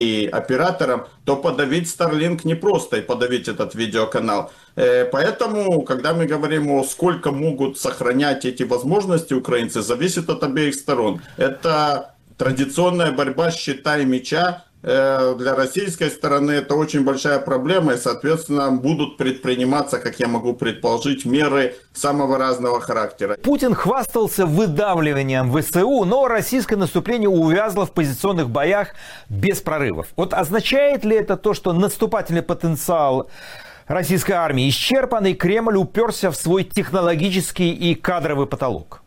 и операторам, то подавить Starlink непросто и подавить этот видеоканал. Поэтому, когда мы говорим о сколько могут сохранять эти возможности украинцы, зависит от обеих сторон. Это традиционная борьба щита и меча. Для российской стороны это очень большая проблема, и, соответственно, будут предприниматься, как я могу предположить, меры самого разного характера. Путин хвастался выдавливанием ВСУ, но российское наступление увязло в позиционных боях без прорывов. Вот означает ли это то, что наступательный потенциал российской армии исчерпан, и Кремль уперся в свой технологический и кадровый потолок?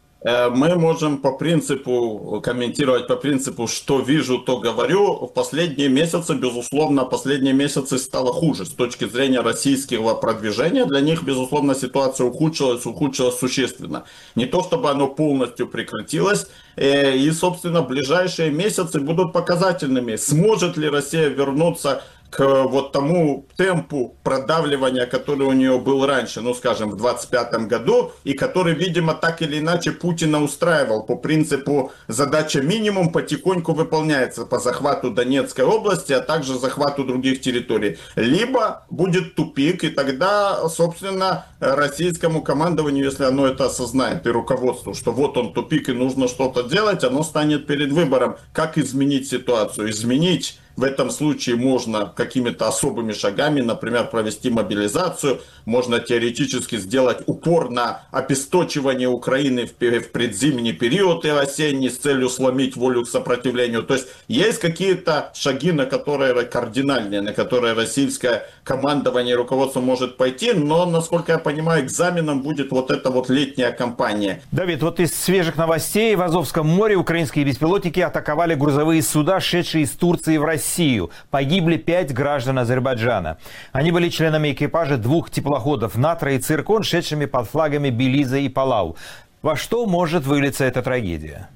Мы можем по принципу комментировать, по принципу, что вижу, то говорю. В последние месяцы, безусловно, стало хуже с точки зрения российского продвижения. Для них, безусловно, ситуация ухудшилась существенно. Не то, чтобы оно полностью прекратилось. И, собственно, ближайшие месяцы будут показательными. Сможет ли Россия вернуться к вот тому темпу продавливания, который у нее был раньше, ну, скажем, в 2025 году, и который, видимо, так или иначе Путина устраивал. По принципу задача минимум потихоньку выполняется по захвату Донецкой области, а также захвату других территорий. Либо будет тупик, и тогда, собственно, российскому командованию, если оно это осознает, и руководству, что вот он тупик и нужно что-то делать, оно станет перед выбором, как изменить ситуацию. Изменить в этом случае можно какими-то особыми шагами, например, провести мобилизацию, можно теоретически сделать упор на обесточивание Украины в предзимний период и осенний с целью сломить волю к сопротивлению. То есть есть какие-то шаги, на которые кардинальные, на которые российское командование и руководство может пойти, но, насколько я понимаю, экзаменом будет вот эта вот летняя кампания. Давид, вот из свежих новостей: в Азовском море украинские беспилотники атаковали грузовые суда, шедшие из Турции в Россию. Погибли 5 граждан Азербайджана. Они были членами экипажа 2 теплоходов «Натра» и «Циркон», шедшими под флагами Белиза и Палау. Во что может вылиться эта трагедия?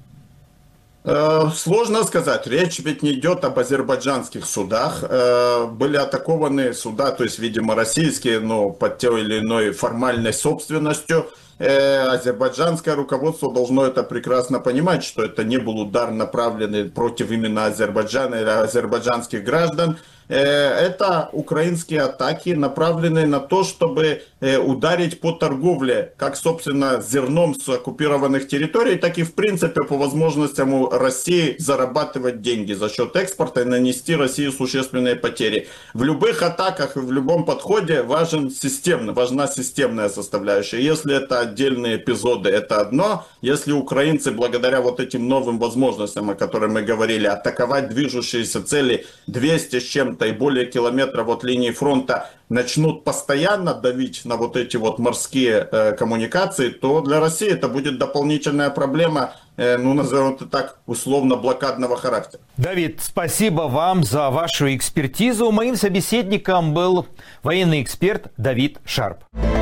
Сложно сказать. Речь ведь не идет об азербайджанских судах. Были атакованы суда, то есть, видимо, российские, но под той или иной формальной собственностью. Азербайджанское руководство должно это прекрасно понимать, что это не был удар, направленный против именно Азербайджана или азербайджанских граждан. Это украинские атаки, направленные на то, чтобы ударить по торговле, как, собственно, зерном с оккупированных территорий, так и, в принципе, по возможностям у России зарабатывать деньги за счет экспорта и нанести России существенные потери. В любых атаках и в любом подходе важна системная составляющая. Если это отдельные эпизоды, это одно. Если украинцы, благодаря вот этим новым возможностям, о которых мы говорили, атаковать движущиеся цели 200 с чем-то и более километров от линии фронта, начнут постоянно давить на вот эти вот морские коммуникации, то для России это будет дополнительная проблема, назовем это так, условно блокадного характера. Давид, спасибо вам за вашу экспертизу. Моим собеседником был военный эксперт Давид Шарп.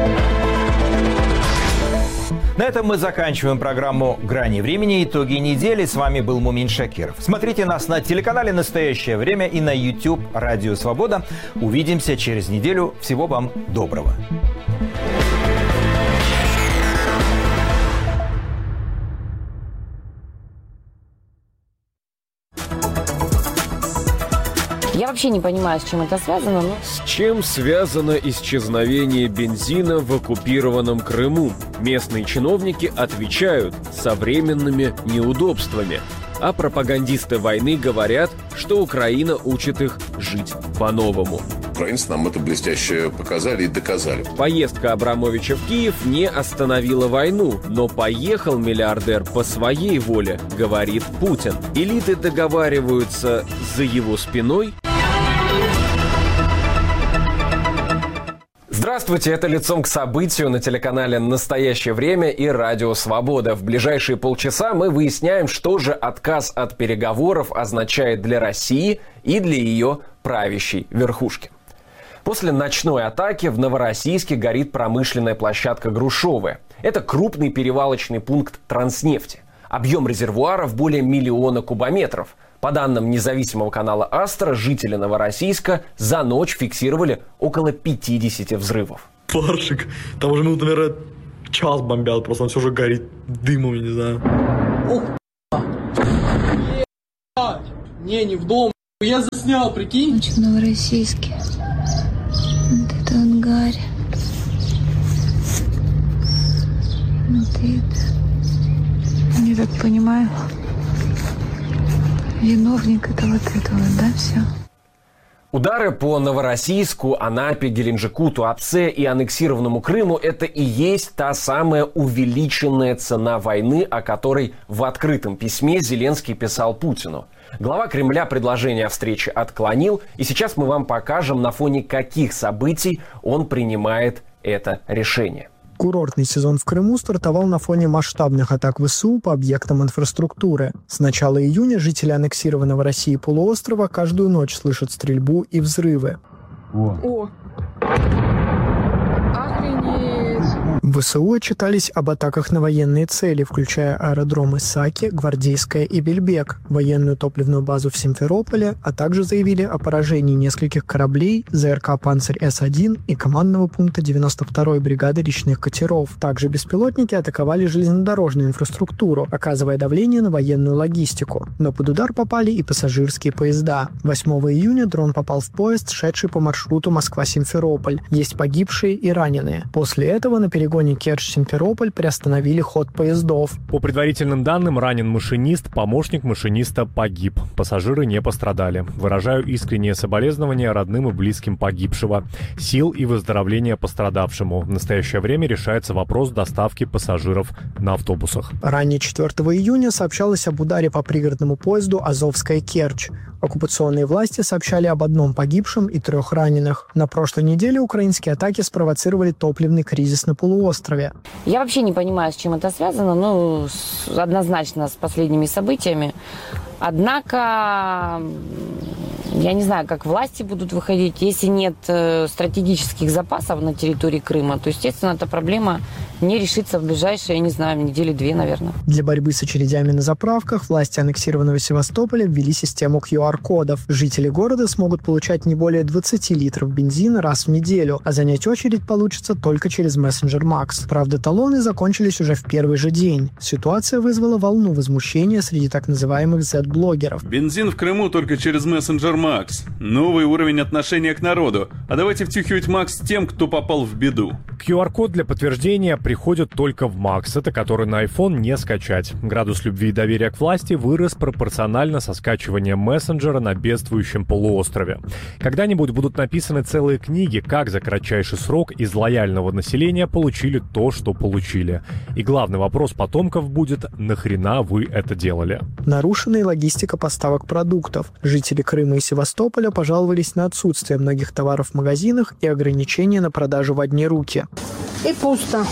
На этом мы заканчиваем программу «Грани времени. Итоги недели». С вами был Мумин Шакиров. Смотрите нас на телеканале «Настоящее время» и на YouTube «Радио Свобода». Увидимся через неделю. Всего вам доброго. Я вообще не понимаю, с чем это связано. С чем связано исчезновение бензина в оккупированном Крыму? Местные чиновники отвечают со временными неудобствами. А пропагандисты войны говорят, что Украина учит их жить по-новому. Украинцы нам это блестяще показали и доказали. Поездка Абрамовича в Киев не остановила войну, но поехал миллиардер по своей воле, говорит Путин. Элиты договариваются за его спиной. Здравствуйте, это «Лицом к событию» на телеканале «Настоящее время» и «Радио Свобода». В ближайшие полчаса мы выясняем, что же отказ от переговоров означает для России и для ее правящей верхушки. После ночной атаки в Новороссийске горит промышленная площадка Грушевая. Это крупный перевалочный пункт Транснефти. Объем резервуаров более 1 миллиона кубометров. По данным независимого канала «Астра», жители Новороссийска за ночь фиксировали около 50 взрывов. Паршик. Там уже минут, наверное, час бомбят. Просто он все уже горит дымом, я не знаю. Ух, не в дом, Я заснял, прикинь. Очень новороссийский. Вот это вот гарь. Вот это. Я так понимаю, виновник это вот это вот, да, все? Удары по Новороссийску, Анапе, Геленджику, Туапсе и аннексированному Крыму – это и есть та самая увеличенная цена войны, о которой в открытом письме Зеленский писал Путину. Глава Кремля предложение о встрече отклонил, и сейчас мы вам покажем, на фоне каких событий он принимает это решение. Курортный сезон в Крыму стартовал на фоне масштабных атак ВСУ по объектам инфраструктуры. С начала июня жители аннексированного Россией полуострова каждую ночь слышат стрельбу и взрывы. О! Охренеть! ВСУ отчитались об атаках на военные цели, включая аэродромы Саки, Гвардейская и Бельбек, военную топливную базу в Симферополе, а также заявили о поражении нескольких кораблей ЗРК «Панцирь С-1» и командного пункта 92-й бригады речных катеров. Также беспилотники атаковали железнодорожную инфраструктуру, оказывая давление на военную логистику. Но под удар попали и пассажирские поезда. 8 июня дрон попал в поезд, шедший по маршруту Москва-Симферополь. Есть погибшие и раненые. После этого на перегоне Керчь-Симферополь приостановили ход поездов. По предварительным данным, ранен машинист, помощник машиниста погиб. Пассажиры не пострадали. Выражаю искреннее соболезнования родным и близким погибшего. Сил и выздоровления пострадавшему. В настоящее время решается вопрос доставки пассажиров на автобусах. Ранее 4 июня сообщалось об ударе по пригородному поезду «Азовская-Керчь». Оккупационные власти сообщали об одном погибшем и 3 раненых. На прошлой неделе украинские атаки спровоцировали топливный кризис на полуострове. Я вообще не понимаю, с чем это связано, однозначно с последними событиями. Однако, я не знаю, как власти будут выходить. Если нет стратегических запасов на территории Крыма, то, естественно, эта проблема не решится в ближайшие, я не знаю, недели-две, наверное. Для борьбы с очередями на заправках власти аннексированного Севастополя ввели систему QR-кодов. Жители города смогут получать не более 20 литров бензина раз в неделю, а занять очередь получится только через мессенджер Max. Правда, талоны закончились уже в первый же день. Ситуация вызвала волну возмущения среди так называемых Z-блогеров. Бензин в Крыму только через мессенджер Max. Новый уровень отношения к народу. А давайте втюхивать Max тем, кто попал в беду. QR-код для подтверждения приходит только в Max, это который на iPhone не скачать. Градус любви и доверия к власти вырос пропорционально со скачиванием мессенджера на бедствующем полуострове. Когда-нибудь будут написаны целые книги, как за кратчайший срок из лояльного населения получили то, что получили. И главный вопрос потомков будет: нахрена вы это делали? Нарушена логистика поставок продуктов. Жители Крыма и Севастополя пожаловались на отсутствие многих товаров в магазинах и ограничения на продажу в одни руки. И пусто.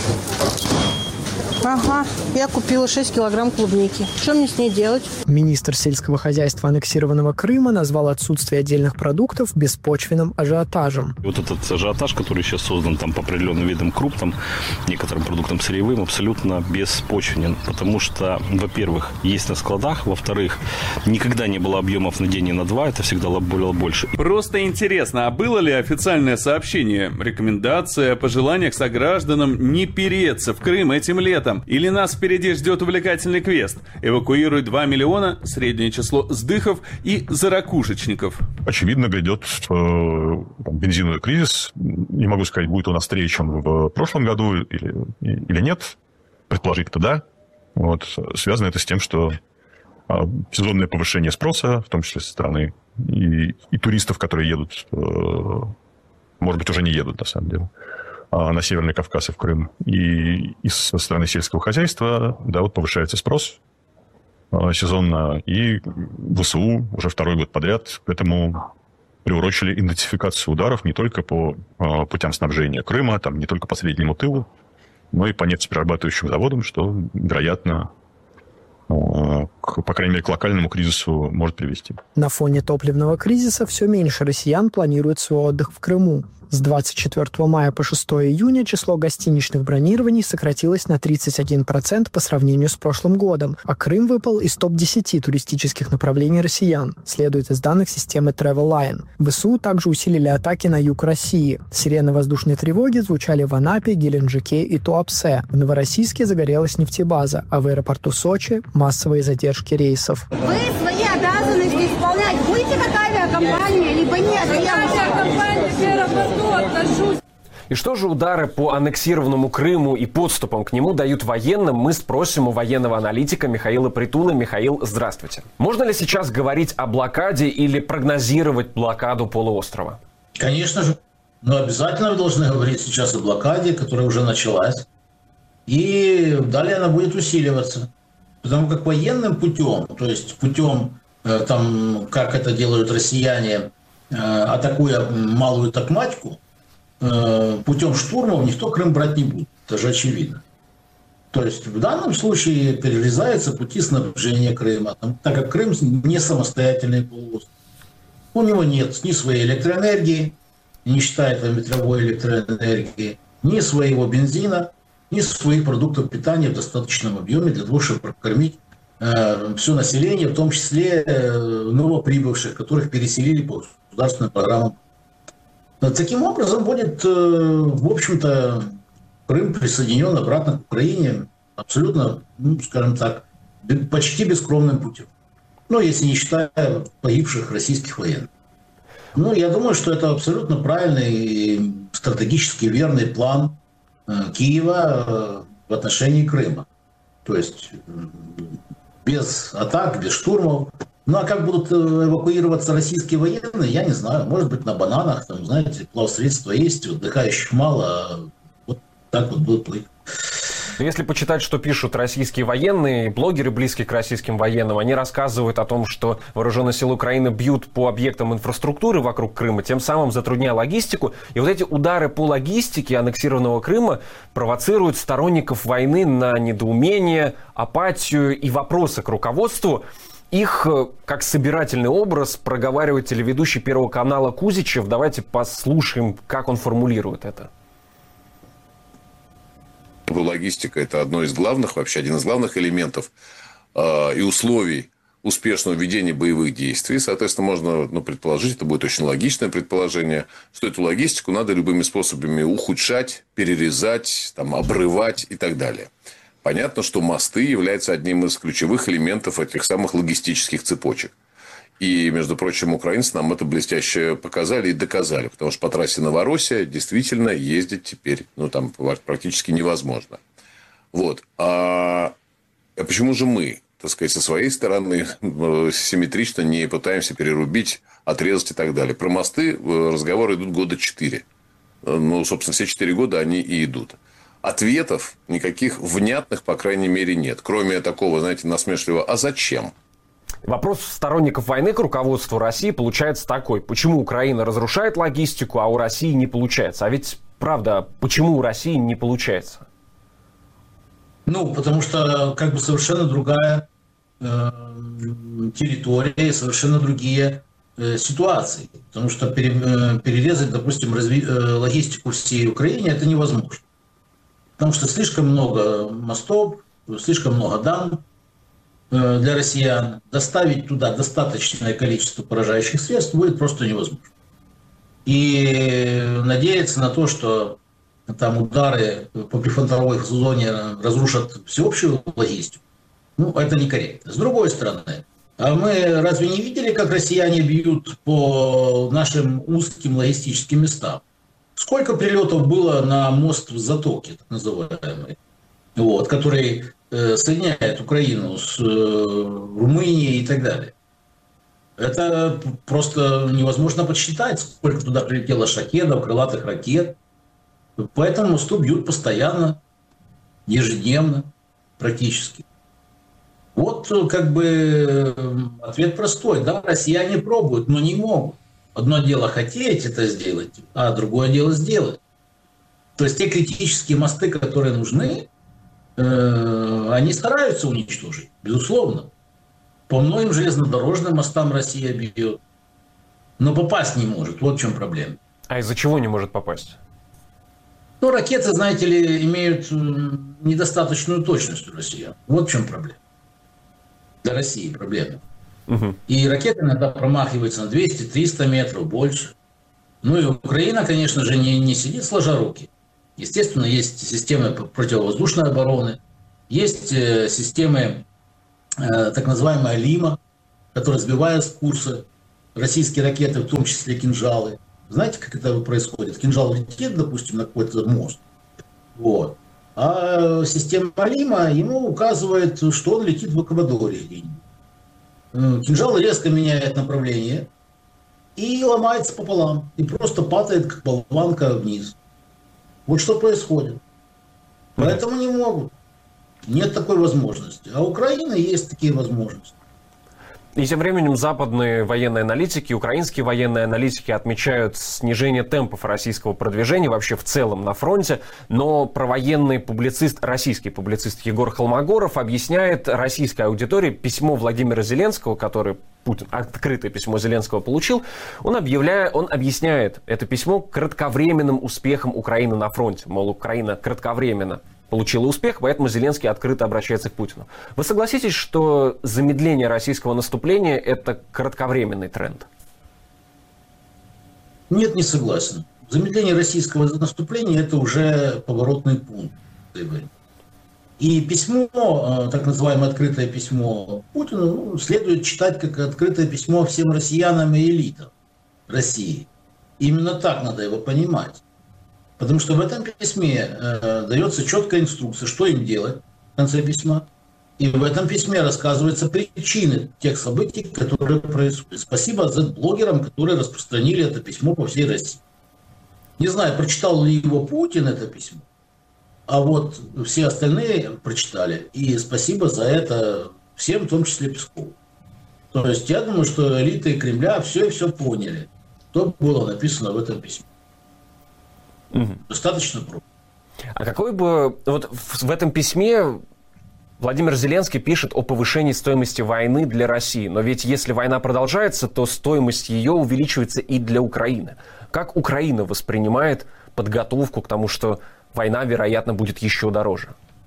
Ага, я купила 6 килограмм клубники. Что мне с ней делать? Министр сельского хозяйства аннексированного Крыма назвал отсутствие отдельных продуктов беспочвенным ажиотажем. Вот этот ажиотаж, который сейчас создан там по определенным видам круп, там, некоторым продуктам сырьевым, абсолютно беспочвенен. Потому что, во-первых, есть на складах, во-вторых, никогда не было объемов на день и на два, это всегда было больше. Просто интересно, а было ли официальное сообщение, рекомендация о пожеланиях согражданам не переться в Крым этим летом? Или нас впереди ждет увлекательный квест? Эвакуируют 2 миллиона, среднее число сдыхов и заракушечников. Очевидно, грядет бензиновый кризис. Не могу сказать, будет он острее, чем в прошлом году или нет. Предположить-то да. Вот. Связано это с тем, что сезонное повышение спроса, в том числе со стороны и туристов, которые едут, может быть, уже не едут, на самом деле, на Северный Кавказ и в Крым, и со стороны сельского хозяйства, да, вот повышается спрос сезонно, и ВСУ уже второй год подряд к этому приурочили интенсификацию ударов не только по путям снабжения Крыма, там, не только по среднему тылу, но и по нефтеперерабатывающим заводам, что, вероятно, по крайней мере, к локальному кризису может привести. На фоне топливного кризиса все меньше россиян планируют свой отдых в Крыму. С 24 мая по 6 июня число гостиничных бронирований сократилось на 31% по сравнению с прошлым годом, а Крым выпал из топ-10 туристических направлений россиян, следует из данных системы Travelline. ВСУ также усилили атаки на юг России. Сирены воздушной тревоги звучали в Анапе, Геленджике и Туапсе. В Новороссийске загорелась нефтебаза, а в аэропорту Сочи массовые задержки рейсов. Вы свои обязанности исполнять будете как авиакомпания? авиакомпания, либо нет. Я авиакомпания к аэропорту отношусь. И что же удары по аннексированному Крыму и подступам к нему дают военным, мы спросим у военного аналитика Михаила Притулы. Михаил, здравствуйте. Можно ли сейчас говорить о блокаде или прогнозировать блокаду полуострова? Конечно же. Но обязательно вы должны говорить сейчас о блокаде, которая уже началась. И далее она будет усиливаться. Потому как военным путем, то есть путем, там, как это делают россияне, атакуя малую Токмачку, путем штурмов никто Крым брать не будет. Это же очевидно. То есть в данном случае перерезаются пути снабжения Крыма, так как Крым не самостоятельный полуостров. У него нет ни своей электроэнергии, не считая ветровой электроэнергии, ни своего бензина, ни своих продуктов питания в достаточном объеме для того, чтобы прокормить все население, в том числе новоприбывших, которых переселили по государственным программам. Таким образом будет, в общем-то, Крым присоединен обратно к Украине абсолютно, скажем так, почти бескровным путем. Ну, если не считая погибших российских военных. Ну, я думаю, что это абсолютно правильный и стратегически верный план Киева в отношении Крыма. То есть без атак, без штурмов. Ну, а как будут эвакуироваться российские военные, я не знаю. Может быть, на бананах, там, знаете, плавсредства есть, отдыхающих мало. Вот так вот будут плыть. Если почитать, что пишут российские военные, блогеры, близкие к российским военным, они рассказывают о том, что вооруженные силы Украины бьют по объектам инфраструктуры вокруг Крыма, тем самым затрудняя логистику. И вот эти удары по логистике аннексированного Крыма провоцируют сторонников войны на недоумение, апатию и вопросы к руководству. Их, как собирательный образ, проговаривает телеведущий Первого канала Кузичев. Давайте послушаем, как он формулирует это. Логистика – это одно из главных, вообще один из главных элементов и условий успешного ведения боевых действий. Соответственно, можно предположить, это будет очень логичное предположение, что эту логистику надо любыми способами ухудшать, перерезать, там, обрывать и так далее. Понятно, что мосты являются одним из ключевых элементов этих самых логистических цепочек. И, между прочим, украинцы нам это блестяще показали и доказали. Потому что по трассе Новороссия действительно ездить теперь там практически невозможно. Вот. А почему же мы, так сказать, со своей стороны симметрично не пытаемся перерубить, отрезать и так далее? Про мосты разговоры идут года 4. Ну, собственно, все 4 года они и идут. Ответов никаких внятных, по крайней мере, нет. Кроме такого, знаете, насмешливого «а зачем?». Вопрос сторонников войны к руководству России получается такой. Почему Украина разрушает логистику, а у России не получается? А ведь, правда, почему у России не получается? Ну, потому что как бы совершенно другая территория, совершенно другие ситуации. Потому что перерезать, допустим, логистику всей Украине это невозможно. Потому что слишком много мостов, слишком много дамб для россиян. Доставить туда достаточное количество поражающих средств будет просто невозможно. И надеяться на то, что там удары по прифронтовой зоне разрушат всеобщую логистику, ну, это некорректно. С другой стороны, а мы разве не видели, как россияне бьют по нашим узким логистическим местам? Сколько прилетов было на мост в Затоке, так называемый, вот, который соединяет Украину с Румынией и так далее. Это просто невозможно подсчитать, сколько туда прилетело шахедов, крылатых ракет. По этому мосту бьют постоянно, ежедневно практически. Вот как бы ответ простой. Да, россияне пробуют, но не могут. Одно дело хотеть это сделать, а другое дело сделать. То есть те критические мосты, которые нужны, они стараются уничтожить, безусловно. По многим железнодорожным мостам Россия бьет, но попасть не может. Вот в чем проблема. А из-за чего не может попасть? Ну, ракеты, знаете ли, имеют недостаточную точность у россиян. Вот в чем проблема. Для России проблема. И ракеты иногда промахиваются на 200-300 метров, больше. Ну и Украина, конечно же, не сидит сложа руки. Естественно, есть системы противовоздушной обороны, есть системы так называемая ЛИМА, которая сбивает с курса российские ракеты, в том числе кинжалы. Знаете, как это происходит? Кинжал летит, допустим, на какой-то мост. Вот. А система Алима ему указывает, что он летит в Эквадоре. Кинжал резко меняет направление и ломается пополам. И просто падает, как болванка, вниз. Вот что происходит. Поэтому не могут. Нет такой возможности. А у Украины есть такие возможности. И тем временем западные военные аналитики, украинские военные аналитики отмечают снижение темпов российского продвижения вообще в целом на фронте. Но провоенный российский публицист Егор Холмогоров объясняет российской аудитории письмо Владимира Зеленского, который Путин, открытое письмо Зеленского получил. Он объясняет это письмо кратковременным успехом Украины на фронте. Мол, Украина кратковременно получила успех, поэтому Зеленский открыто обращается к Путину. Вы согласитесь, что замедление российского наступления – это кратковременный тренд? Нет, не согласен. Замедление российского наступления – это уже поворотный пункт. И письмо, так называемое открытое письмо Путину, следует читать как открытое письмо всем россиянам и элитам России. Именно так надо его понимать. Потому что в этом письме дается четкая инструкция, что им делать в конце письма. И в этом письме рассказываются причины тех событий, которые происходят. Спасибо Z-блогерам, которые распространили это письмо по всей России. Не знаю, прочитал ли его Путин, это письмо, а вот все остальные прочитали. И спасибо за это всем, в том числе Пескову. То есть я думаю, что элиты Кремля все поняли, что было написано в этом письме. Достаточно просто. А какой бы... Вот в этом письме Владимир Зеленский пишет о повышении стоимости войны для России. Но ведь если война продолжается, то стоимость ее увеличивается и для Украины. Как Украина воспринимает подготовку к тому, что война, вероятно, будет еще дороже?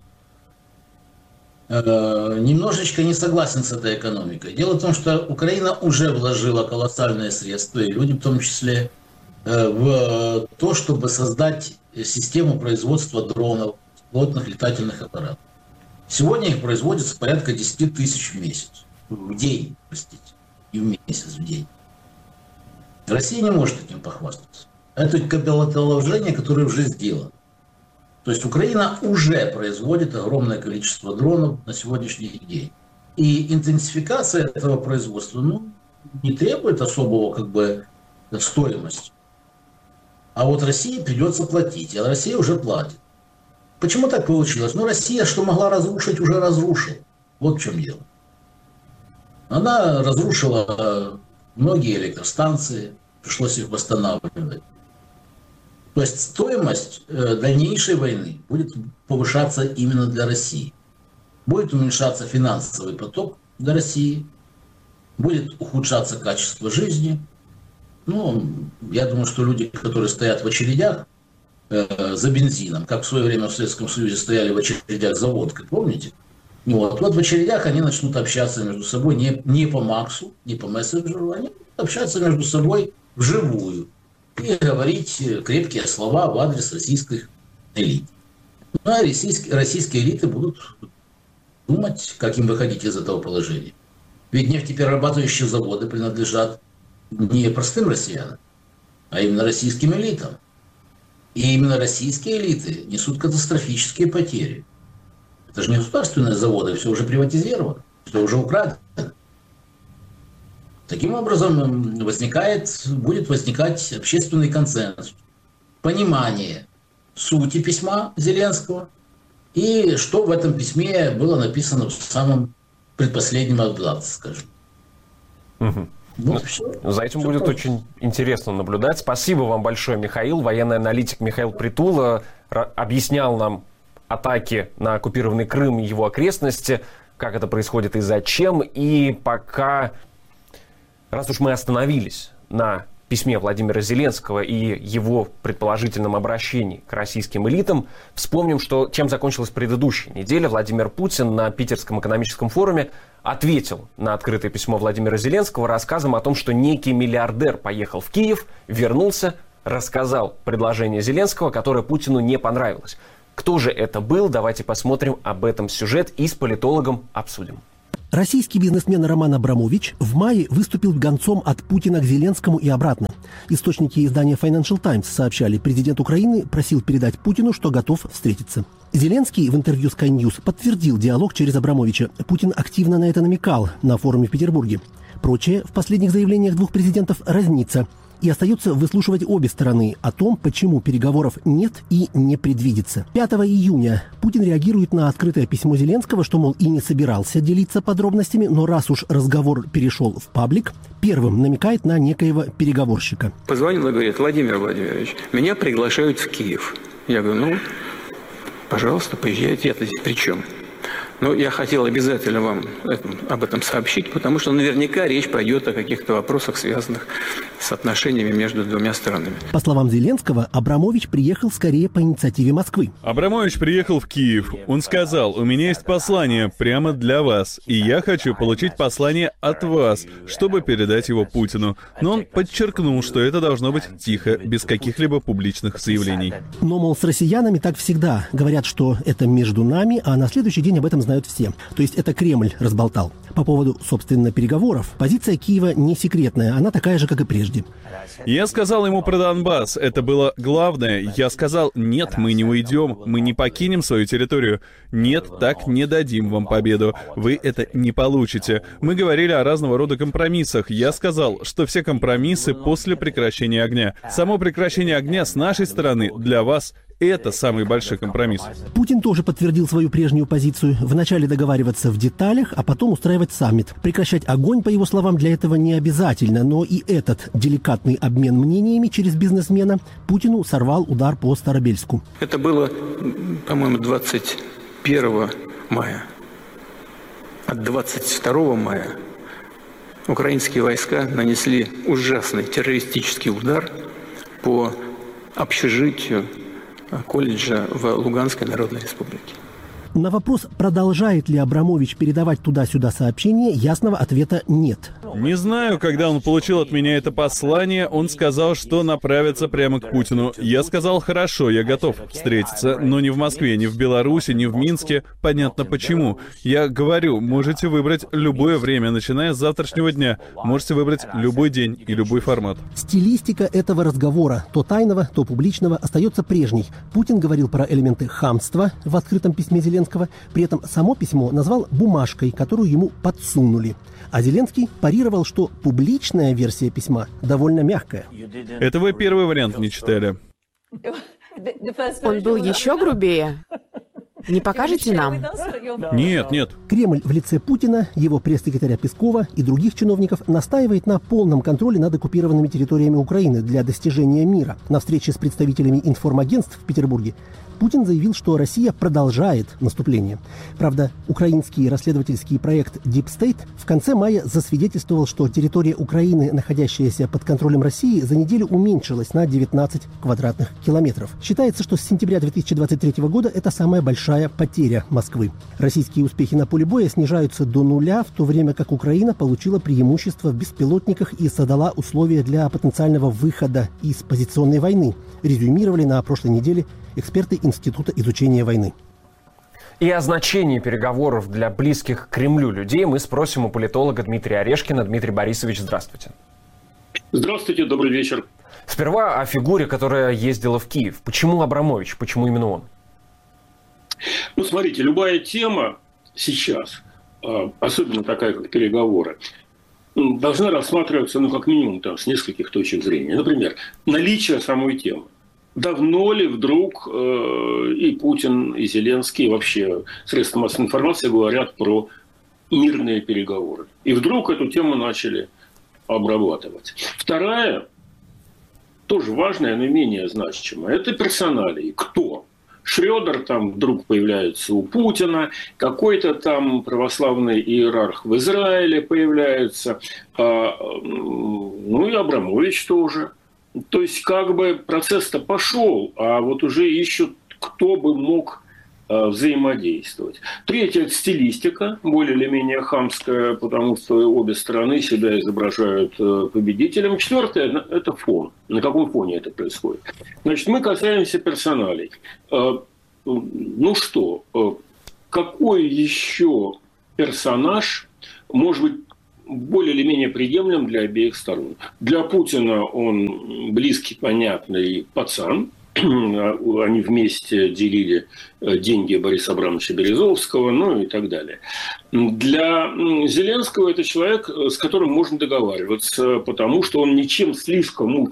Немножечко не согласен с этой экономикой. Дело в том, что Украина уже вложила колоссальные средства, и люди в том числе, в то, чтобы создать систему производства дронов, беспилотных летательных аппаратов. Сегодня их производится порядка 10 тысяч в месяц. В день, простите. И в месяц, в день. Россия не может этим похвастаться. Это капиталовложение, которое уже сделано. То есть Украина уже производит огромное количество дронов на сегодняшний день. И интенсификация этого производства не требует особого стоимости. А вот России придется платить, а Россия уже платит. Почему так получилось? Россия, что могла разрушить, уже разрушила. Вот в чем дело. Она разрушила многие электростанции, пришлось их восстанавливать. То есть стоимость дальнейшей войны будет повышаться именно для России. Будет уменьшаться финансовый поток для России, будет ухудшаться качество жизни. Я думаю, что люди, которые стоят в очередях за бензином, как в свое время в Советском Союзе стояли в очередях за водкой, помните? Вот в очередях они начнут общаться между собой не по Максу, не по мессенджеру, они будут общаться между собой вживую и говорить крепкие слова в адрес российских элит. А российские элиты будут думать, как им выходить из этого положения. Ведь нефтеперерабатывающие заводы принадлежат не простым россиянам, а именно российским элитам. И именно российские элиты несут катастрофические потери. Это же не государственные заводы, все уже приватизировано, все уже украдено. Таким образом будет возникать общественный консенсус, понимание сути письма Зеленского и что в этом письме было написано в самом предпоследнем абзаце, скажем. За этим будет очень интересно наблюдать. Спасибо вам большое, Михаил. Военный аналитик Михаил Притула объяснял нам атаки на оккупированный Крым и его окрестности, как это происходит и зачем. И пока, раз уж мы остановились на письме Владимира Зеленского и его предположительном обращении к российским элитам, вспомним, чем закончилась предыдущая неделя. Владимир Путин на Питерском экономическом форуме ответил на открытое письмо Владимира Зеленского рассказом о том, что некий миллиардер поехал в Киев, вернулся, рассказал предложение Зеленского, которое Путину не понравилось. Кто же это был? Давайте посмотрим об этом сюжет и с политологом обсудим. Российский бизнесмен Роман Абрамович в мае выступил гонцом от Путина к Зеленскому и обратно. Источники издания Financial Times сообщали, президент Украины просил передать Путину, что готов встретиться. Зеленский в интервью Sky News подтвердил диалог через Абрамовича. Путин активно на это намекал на форуме в Петербурге. Прочее в последних заявлениях двух президентов разнится. И остается выслушивать обе стороны о том, почему переговоров нет и не предвидится. 5 июня Путин реагирует на открытое письмо Зеленского, что, мол, и не собирался делиться подробностями, но раз уж разговор перешел в паблик, первым намекает на некоего переговорщика. Позвонил и говорит: Владимир Владимирович, меня приглашают в Киев. Я говорю: пожалуйста, поезжайте, я-то здесь при чем? Но я хотел обязательно вам об этом сообщить, потому что наверняка речь пойдет о каких-то вопросах, связанных с отношениями между двумя странами. По словам Зеленского, Абрамович приехал скорее по инициативе Москвы. Абрамович приехал в Киев. Он сказал: у меня есть послание прямо для вас, и я хочу получить послание от вас, чтобы передать его Путину. Но он подчеркнул, что это должно быть тихо, без каких-либо публичных заявлений. Но, мол, с россиянами так всегда. Говорят, что это между нами, а на следующий день об этом знают все. То есть это Кремль разболтал. По поводу, собственно, переговоров, позиция Киева не секретная, она такая же, как и прежде. Я сказал ему про Донбасс, это было главное. Я сказал: нет, мы не уйдем, мы не покинем свою территорию. Нет, так не дадим вам победу. Вы это не получите. Мы говорили о разного рода компромиссах. Я сказал, что все компромиссы после прекращения огня. Само прекращение огня с нашей стороны для вас — это самый большой компромисс. Путин тоже подтвердил свою прежнюю позицию. Вначале договариваться в деталях, а потом устраивать саммит. Прекращать огонь, по его словам, для этого не обязательно, но и этот деликатный обмен мнениями через бизнесмена Путину сорвал удар по Старобельску. Это было, по-моему, 21 мая. От 22 мая украинские войска нанесли ужасный террористический удар по общежитию колледжа в Луганской Народной Республике. На вопрос, продолжает ли Абрамович передавать туда-сюда сообщения, ясного ответа нет. Не знаю, когда он получил от меня это послание, он сказал, что направится прямо к Путину. Я сказал: хорошо, я готов встретиться, но не в Москве, не в Беларуси, не в Минске. Понятно почему. Я говорю, можете выбрать любое время, начиная с завтрашнего дня. Можете выбрать любой день и любой формат. Стилистика этого разговора, то тайного, то публичного, остается прежней. Путин говорил про элементы хамства в открытом письме Зеленского. При этом само письмо назвал бумажкой, которую ему подсунули. А Зеленский парировал, что публичная версия письма довольно мягкая. Это вы первый вариант не читали. Он был еще грубее? Не покажете нам? Нет, нет. Кремль в лице Путина, его пресс-секретаря Пескова и других чиновников настаивает на полном контроле над оккупированными территориями Украины для достижения мира. На встрече с представителями информагентств в Петербурге Путин заявил, что Россия продолжает наступление. Правда, украинский расследовательский проект Deep State в конце мая засвидетельствовал, что территория Украины, находящаяся под контролем России, за неделю уменьшилась на 19 квадратных километров. Считается, что с сентября 2023 года это самая большая потеря Москвы. Российские успехи на поле боя снижаются до нуля, в то время как Украина получила преимущество в беспилотниках и создала условия для потенциального выхода из позиционной войны, резюмировали на прошлой неделе эксперты Института изучения войны. И о значении переговоров для близких к Кремлю людей мы спросим у политолога Дмитрия Орешкина. Дмитрий Борисович, здравствуйте. Здравствуйте, добрый вечер. Сперва о фигуре, которая ездила в Киев. Почему Абрамович? Почему именно он? Ну, смотрите, любая тема сейчас, особенно такая, как переговоры, должна рассматриваться, ну, как минимум, там, с нескольких точек зрения. Например, наличие самой темы. Давно ли вдруг и Путин, и Зеленский, и вообще средства массовой информации говорят про мирные переговоры? И вдруг эту тему начали обрабатывать. Вторая, тоже важная, но менее значимая, это персоналии. Кто? Шрёдер там вдруг появляется у Путина, какой-то там православный иерарх в Израиле появляется, ну и Абрамович тоже. То есть как бы процесс-то пошел, а вот уже ищут, кто бы мог взаимодействовать. Третье – это стилистика, более или менее хамская, потому что обе стороны себя изображают победителем. Четвертое – это фон. На каком фоне это происходит? Значит, мы касаемся персоналей. Ну что, какой еще персонаж может быть более или менее приемлем для обеих сторон. Для Путина он близкий, понятный пацан. Они вместе делили деньги Бориса Абрамовича Березовского, ну и так далее. Для Зеленского это человек, с которым можно договариваться, потому что он ничем слишком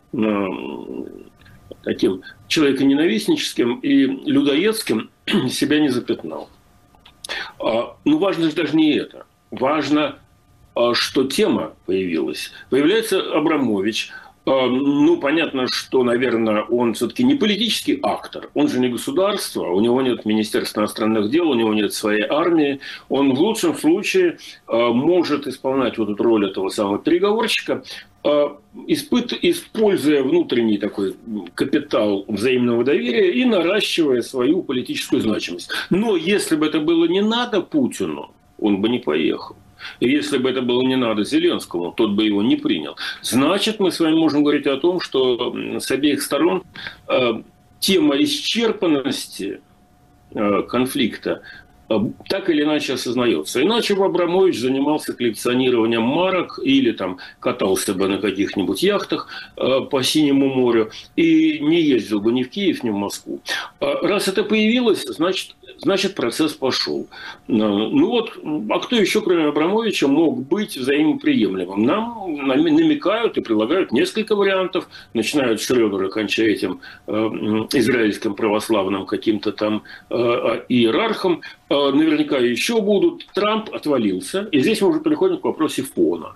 таким человеконенавистническим и людоедским себя не запятнал. Но важно же даже не это. Важно, что тема появилась. Появляется Абрамович. Ну, понятно, что, наверное, он все-таки не политический актор. Он же не государство, у него нет Министерства иностранных дел, у него нет своей армии. Он в лучшем случае может исполнять вот эту роль этого самого переговорщика, используя внутренний такой капитал взаимного доверия и наращивая свою политическую значимость. Но если бы это было не надо Путину, он бы не поехал. И если бы это было не надо Зеленскому, тот бы его не принял. Значит, мы с вами можем говорить о том, что с обеих сторон тема исчерпанности конфликта так или иначе осознается. Иначе бы Абрамович занимался коллекционированием марок или там катался бы на каких-нибудь яхтах по Синему морю и не ездил бы ни в Киев, ни в Москву. Раз это появилось, значит процесс пошел. Ну вот, а кто еще, кроме Абрамовича, мог быть взаимоприемлемым? Нам намекают и предлагают несколько вариантов. Начиная от Шрёдера, кончая этим израильским православным каким-то там иерархом. Наверняка еще будут. Трамп отвалился. И здесь мы уже переходим к вопросу фона.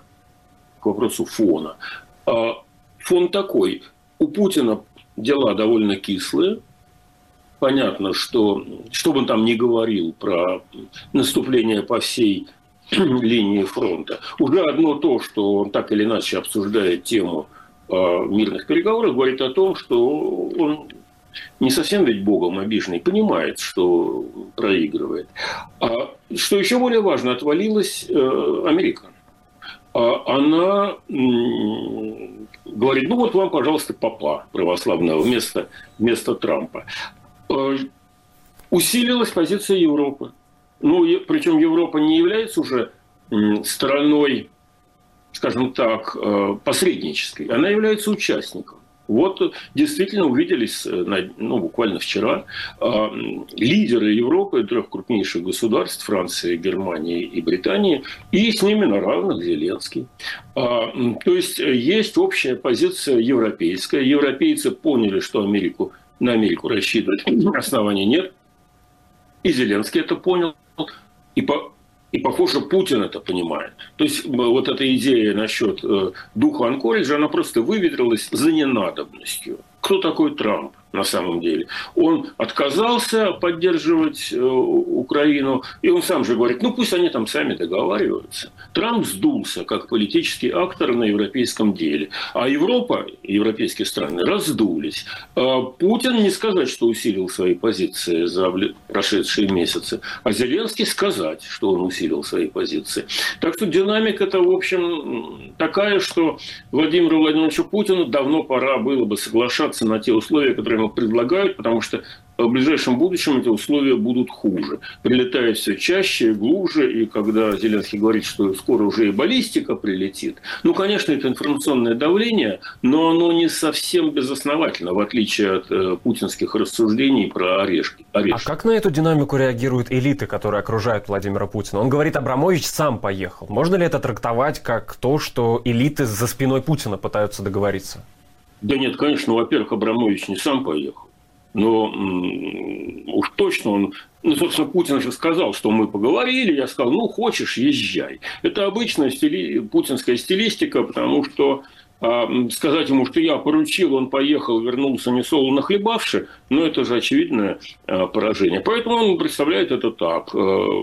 Фон такой. У Путина дела довольно кислые. Понятно, что бы он там ни говорил про наступление по всей линии фронта, уже одно то, что он так или иначе обсуждает тему мирных переговоров, говорит о том, что он не совсем ведь богом обиженный, понимает, что проигрывает. А что еще более важно, отвалилась Америка. Она говорит, ну вот вам, пожалуйста, папа православного вместо Трампа. Усилилась позиция Европы. Ну, причем Европа не является уже стороной, скажем так, посреднической. Она является участником. Вот действительно увиделись, буквально вчера, лидеры Европы, трех крупнейших государств, Франции, Германии и Британии, и с ними на равных Зеленский. То есть есть общая позиция европейская. Европейцы поняли, что на Америку рассчитывать оснований нет. И Зеленский это понял. И похоже, Путин это понимает. То есть вот эта идея насчет духа Анкориджа, она просто выветрилась за ненадобностью. Кто такой Трамп на самом деле? Он отказался поддерживать Украину, и он сам же говорит, ну пусть они там сами договариваются. Трамп сдулся как политический актор на европейском деле. А Европа, европейские страны раздулись. Путин не сказать, что усилил свои позиции за прошедшие месяцы, а Зеленский сказать, что он усилил свои позиции. Так что динамика-то, в общем, такая, что Владимиру Владимировичу Путину давно пора было бы соглашаться на те условия, которые ему предлагают, потому что в ближайшем будущем эти условия будут хуже. Прилетает все чаще, глубже, и когда Зеленский говорит, что скоро уже и баллистика прилетит, ну, конечно, это информационное давление, но оно не совсем безосновательно, в отличие от путинских рассуждений про орешки. А как на эту динамику реагируют элиты, которые окружают Владимира Путина? Он говорит, Абрамович сам поехал. Можно ли это трактовать как то, что элиты за спиной Путина пытаются договориться? Да нет, конечно, во-первых, Абрамович не сам поехал. Но уж точно он... Ну, собственно, Путин же сказал, что мы поговорили. Я сказал, ну, хочешь, езжай. Это обычная путинская стилистика, потому что сказать ему, что я поручил, он поехал, вернулся несолоно хлебавши, но это же очевидное поражение. Поэтому он представляет это так.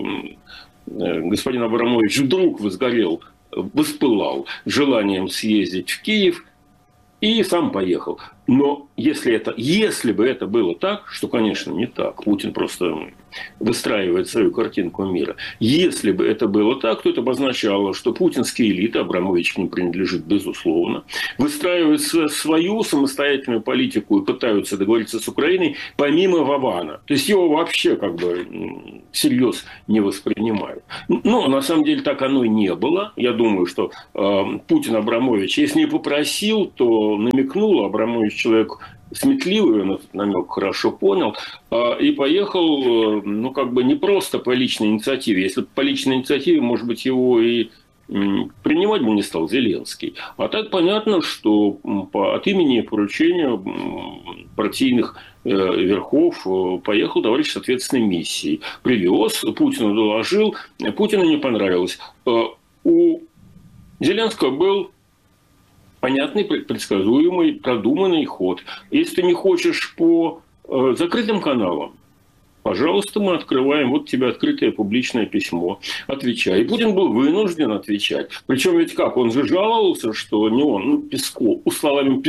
Господин Абрамович вдруг воспылал желанием съездить в Киев, и сам поехал. Но если бы это было так, что, конечно, не так, Путин просто выстраивает свою картинку мира. Если бы это было так, то это бы означало, что путинские элиты, Абрамович к ним принадлежит, безусловно, выстраивают свою самостоятельную политику и пытаются договориться с Украиной помимо Вована. То есть его вообще как бы всерьез не воспринимают. Но на самом деле так оно и не было. Я думаю, что Путин Абрамович, если не попросил, то намекнул. Абрамович человек сметливый, он этот намек хорошо понял, и поехал, ну, как бы не просто по личной инициативе. Если бы по личной инициативе, может быть, его и принимать бы не стал Зеленский. А так понятно, что от имени и поручения партийных верхов поехал товарищ с ответственной миссией. Привез, Путину доложил, Путину не понравилось. У Зеленского был понятный, предсказуемый, продуманный ход. Если ты не хочешь по закрытым каналам, пожалуйста, мы открываем, вот тебе открытое публичное письмо, отвечай. И Путин был вынужден отвечать. Причем ведь как, он же жаловался, что не он, Песков, устами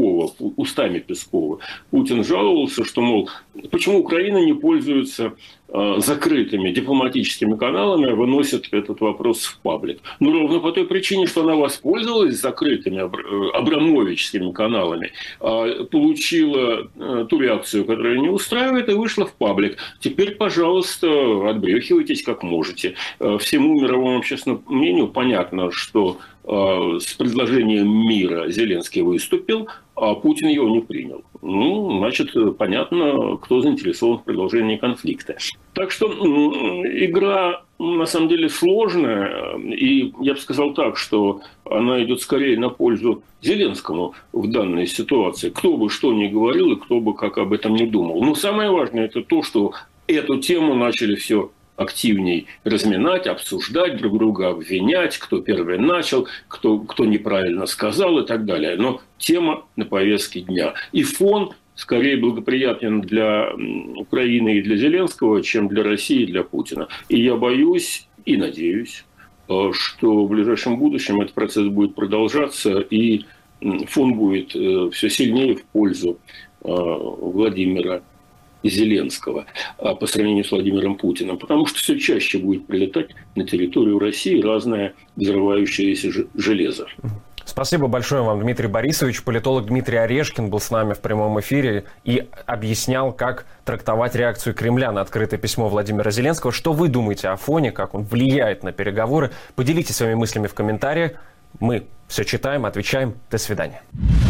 Пескова, Путин жаловался, что, мол, почему Украина не пользуется закрытыми дипломатическими каналами, выносит этот вопрос в паблик. Ну, ровно по той причине, что она воспользовалась закрытыми абрамовичскими каналами, получила ту реакцию, которая не устраивает, и вышла в паблик. Теперь, пожалуйста, отбрехивайтесь как можете. Всему мировому общественному мнению понятно, что с предложением мира Зеленский выступил, а Путин его не принял. Ну, значит, понятно, кто заинтересован в продолжении конфликта. Так что игра, на самом деле, сложная. И я бы сказал так, что она идет скорее на пользу Зеленскому в данной ситуации. Кто бы что ни говорил и кто бы как об этом не думал. Но самое важное – это то, что эту тему начали все активней разминать, обсуждать, друг друга обвинять, кто первый начал, кто неправильно сказал и так далее. Но тема на повестке дня. И фон скорее благоприятен для Украины и для Зеленского, чем для России и для Путина. И я боюсь и надеюсь, что в ближайшем будущем этот процесс будет продолжаться, и фон будет все сильнее в пользу Владимира Зеленского по сравнению с Владимиром Путиным, потому что все чаще будет прилетать на территорию России разное взрывающееся железо. Спасибо большое вам, Дмитрий Борисович. Политолог Дмитрий Орешкин был с нами в прямом эфире и объяснял, как трактовать реакцию Кремля на открытое письмо Владимира Зеленского. Что вы думаете о фоне, как он влияет на переговоры? Поделитесь своими мыслями в комментариях. Мы все читаем, отвечаем. До свидания.